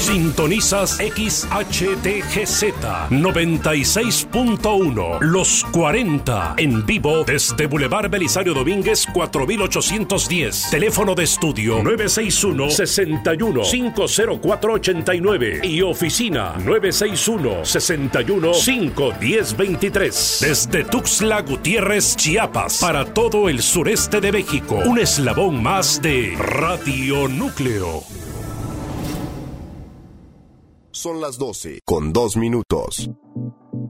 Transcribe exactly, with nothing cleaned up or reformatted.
Sintonizas X H T G Z noventa y seis punto uno, Los cuarenta, en vivo desde Boulevard Belisario Domínguez cuatro mil ochocientos diez. Teléfono de estudio nueve seis uno, seis uno, cinco cero cuatro ocho nueve y oficina nueve seis uno, seis uno, cinco uno cero dos tres. Desde Tuxtla Gutiérrez, Chiapas, para todo el sureste de México, un eslabón más de Radio Núcleo. Son las doce con dos minutos.